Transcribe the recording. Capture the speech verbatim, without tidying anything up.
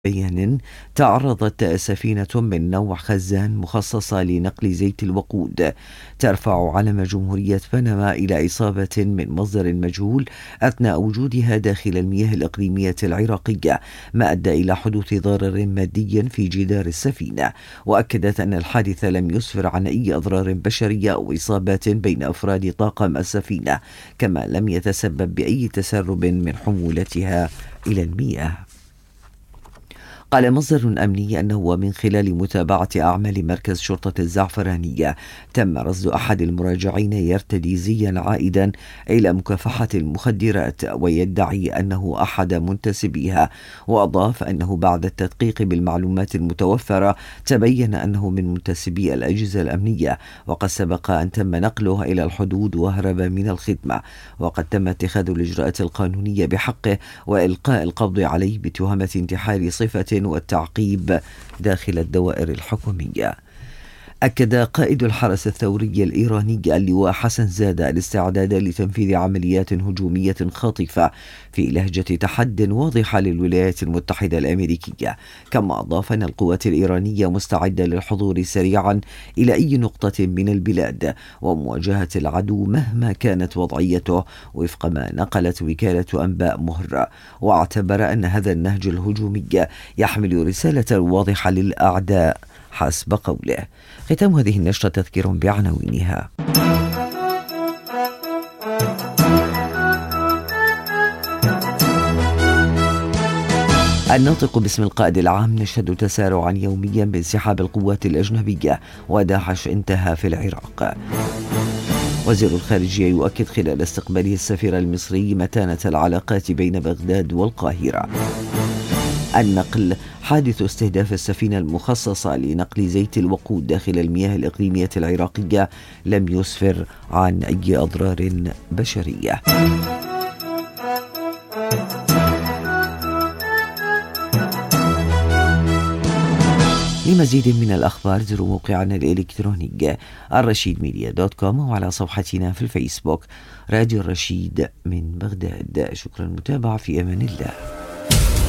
بيان تعرضت سفينة من نوع خزان مخصصة لنقل زيت الوقود ترفع علم جمهورية بنما إلى إصابة من مصدر مجهول أثناء وجودها داخل المياه الإقليمية العراقية، ما أدى إلى حدوث ضرر مادي في جدار السفينة. وأكدت أن الحادث لم يسفر عن أي أضرار بشرية أو إصابات بين أفراد طاقم السفينة، كما لم يتسبب بأي تسرب من حمولتها إلى المياه. قال مصدر أمني أنه ومن خلال متابعة أعمال مركز شرطة الزعفرانية تم رصد أحد المراجعين يرتدي زيا عائدا إلى مكافحة المخدرات ويدعي أنه أحد منتسبيها. وأضاف أنه بعد التدقيق بالمعلومات المتوفرة تبين أنه من منتسبي الأجهزة الأمنية، وقد سبق أن تم نقله إلى الحدود وهرب من الخدمة، وقد تم اتخاذ الإجراءات القانونية بحقه وإلقاء القبض عليه بتهمة انتحال صفة والتعقيب داخل الدوائر الحكومية. أكد قائد الحرس الثوري الإيراني اللواء حسن زادة الاستعداد لتنفيذ عمليات هجومية خاطفة في لهجة تحد واضحة للولايات المتحدة الأمريكية، كما أضاف أن القوات الإيرانية مستعدة للحضور سريعا إلى أي نقطة من البلاد ومواجهة العدو مهما كانت وضعيته، وفق ما نقلت وكالة أنباء مهرة. واعتبر أن هذا النهج الهجومي يحمل رسالة واضحة للأعداء حسب قوله. ختام هذه النشرة تذكير بعناوينها. الناطق باسم القائد العام نشهد تسارعا يوميا بانسحاب القوات الأجنبية، وداعش انتهى في العراق. وزير الخارجية يؤكد خلال استقباله السفير المصري متانة العلاقات بين بغداد والقاهرة. النقل: حادث استهداف السفينة المخصصة لنقل زيت الوقود داخل المياه الإقليمية العراقية لم يسفر عن أي أضرار بشرية. لمزيد من الأخبار زوروا موقعنا الإلكتروني الرشيد ميديا دوت كوم وعلى صفحتنا في الفيسبوك راديو الرشيد من بغداد. شكرا للمتابعة، في أمان الله.